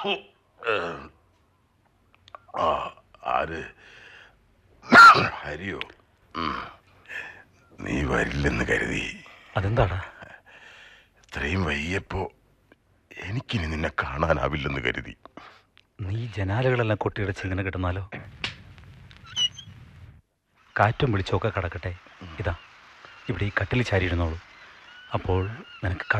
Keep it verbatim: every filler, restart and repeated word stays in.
ആ ആര് ഹരിയോ? നീ വരില്ലെന്ന് കരുതി. അതെന്താടാ? ഇത്രയും വൈകിയപ്പോ എനിക്കിനി നിന്നെ കാണാനാവില്ലെന്ന് കരുതി. നീ ജനാലകളെല്ലാം കൊട്ടിയടച്ച് ഇങ്ങനെ കിടന്നാലോ? കാറ്റും വിളിച്ചൊക്കെ കടക്കട്ടെ. ഇതാ ഇവിടെ ഈ കട്ടിൽ ചാരിയിരുന്നോളൂ. അപ്പോൾ നിനക്ക്